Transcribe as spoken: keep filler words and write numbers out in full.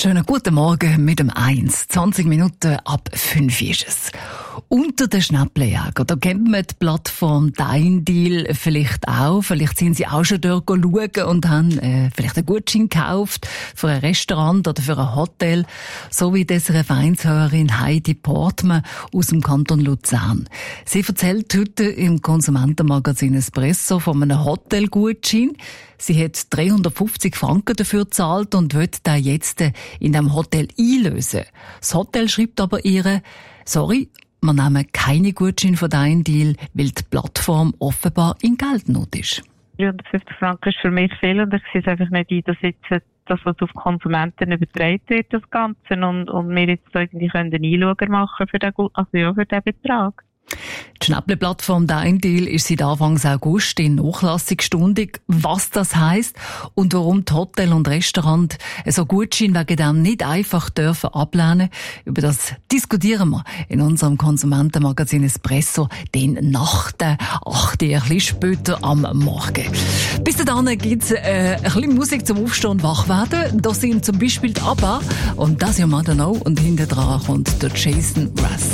Schönen guten Morgen mit dem eins. zwanzig Minuten ab fünf ist es. Unter den Schnäppeljägern, da kennt man die Plattform Dein Deal vielleicht auch. Vielleicht sind Sie auch schon dort schauen und haben äh, vielleicht einen Gutschein gekauft für ein Restaurant oder für ein Hotel. So wie das Vereinshörerin Heidi Portmann aus dem Kanton Luzern. Sie erzählt heute im Konsumentenmagazin Espresso von einem Hotelgutschein. Sie hat dreihundertfünfzig Franken dafür gezahlt und will da jetzt in dem Hotel einlösen. Das Hotel schreibt aber ihr, sorry, wir nehmen keine Gutscheine von Dein Deal, weil die Plattform offenbar in Geldnot ist. dreihundertfünfzig Franken ist für mich viel und ich sehe es einfach nicht ein, dass jetzt das, was auf Konsumenten übertragen wird, das Ganze, und, und wir jetzt irgendwie einen Einschauer machen für den, also ja, für den Betrag. Die Schnäpple-Plattform Dein Deal ist seit Anfang August in nachlassungsstündig. Was das heisst und warum die Hotel und Restaurant so Gutschein wegen dem nicht einfach dürfen ablehnen, über das diskutieren wir in unserem Konsumentenmagazin Espresso den nach der acht, ein bisschen später am Morgen. Bis dahin gibt's äh, ein bisschen Musik zum Aufstehen und Wachwerden. Da sind zum Beispiel die ABBA und das ja Madonna und hinten dran kommt der Jason Mraz.